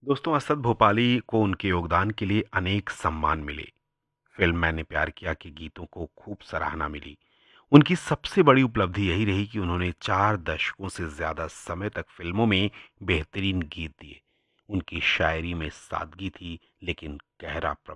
दोस्तों, असद भोपाली को उनके योगदान के लिए अनेक सम्मान मिले। फिल्म मैंने प्यार किया के गीतों को खूब सराहना मिली। उनकी सबसे बड़ी उपलब्धि यही रही कि उन्होंने 4 दशकों से ज़्यादा समय तक फ़िल्मों में बेहतरीन गीत दिए। उनकी शायरी में सादगी थी, लेकिन गहरा